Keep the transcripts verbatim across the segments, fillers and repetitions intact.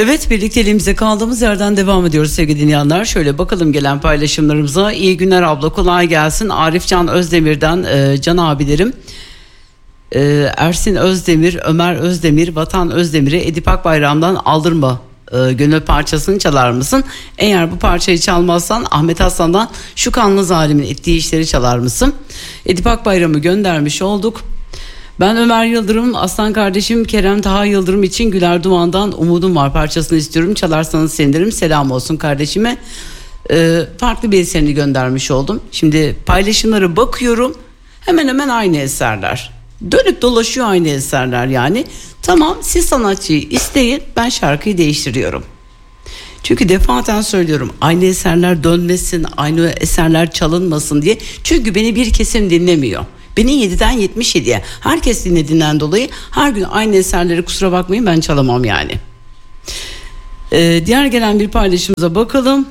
Evet, birlikteliğimize kaldığımız yerden devam ediyoruz sevgili dinleyenler. Şöyle bakalım gelen paylaşımlarımıza. İyi günler abla, kolay gelsin. Arifcan Özdemir'den e, Can abilerim. E, Ersin Özdemir, Ömer Özdemir, Vatan Özdemir'e Edip Akbayram'dan Aldırma e, gönül parçasını çalar mısın? Eğer bu parçayı çalmazsan Ahmet Hasan'dan Şu Kanlı Zalimin Ettiği İşleri çalar mısın? Edip Akbayram'ı göndermiş olduk. Ben Ömer Yıldırım, aslan kardeşim Kerem Taha Yıldırım için Güler Duman'dan Umudum Var parçasını istiyorum. Çalarsanız sevinirim. Selam olsun kardeşime. Ee, farklı bir eserini göndermiş oldum. Şimdi paylaşımlara bakıyorum. Hemen hemen aynı eserler. Dönüp dolaşıyor aynı eserler yani. Tamam, siz sanatçıyı isteyin, ben şarkıyı değiştiriyorum. Çünkü defaten söylüyorum, aynı eserler dönmesin, aynı eserler çalınmasın diye. Çünkü beni bir kesim dinlemiyor. Beni yediden yetmiş yediye herkes dinlediğinden dolayı her gün aynı eserleri, kusura bakmayın, ben çalamam yani. Ee, diğer gelen bir paylaşımıza bakalım.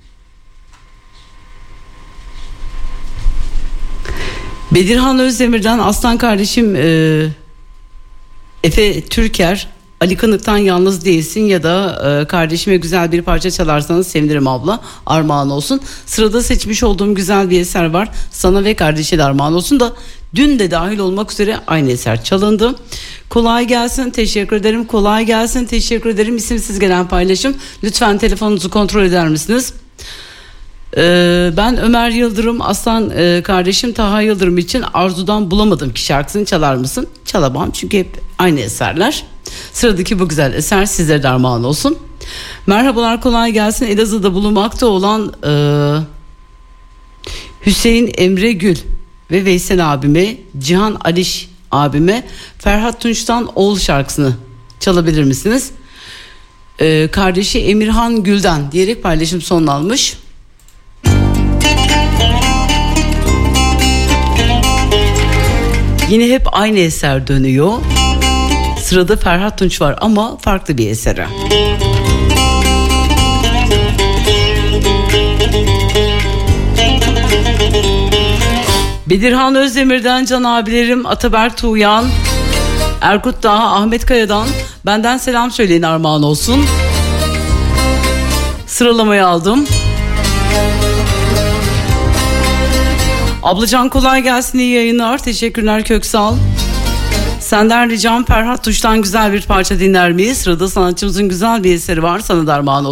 Bedirhan Özdemir'den aslan kardeşim e, Efe Türker, Ali Kınık'tan Yalnız Değilsin ya da e, kardeşime güzel bir parça çalarsanız sevinirim abla, armağan olsun. Sırada seçmiş olduğum güzel bir eser var, sana ve kardeşe de armağan olsun da dün de dahil olmak üzere aynı eser çalındı. Kolay gelsin, teşekkür ederim. Kolay gelsin, teşekkür ederim. İsimsiz gelen paylaşım, lütfen telefonunuzu kontrol eder misiniz? Ee, ben Ömer Yıldırım, aslan e, kardeşim Taha Yıldırım için Arzu'dan Bulamadım ki şarkısını çalar mısın? Çalamam çünkü hep aynı eserler. Sıradaki bu güzel eser sizlere de armağan olsun. Merhabalar, kolay gelsin. Elazığ'da bulunmakta olan e, Hüseyin Emre Gül ve Veysel abime, Cihan Aliş abime Ferhat Tunç'tan Oğul şarkısını çalabilir misiniz? E, kardeşi Emirhan Gül'den diyerek paylaşım sonlanmış. Yine hep aynı eser dönüyor. Sırada Ferhat Tunç var ama farklı bir esere. Bedirhan Özdemir'den Can abilerim, Ataberk Tuğyan, Erkut Dağ, Ahmet Kaya'dan benden selam söyleyin, armağan olsun. Sıralamayı aldım. Ablacan kolay gelsin, iyi yayınlar, teşekkürler Köksal. Senden ricam Ferhat Tuş'tan güzel bir parça dinler miyiz? Sırada sanatçımızın güzel bir eseri var, sana da armağan olsun.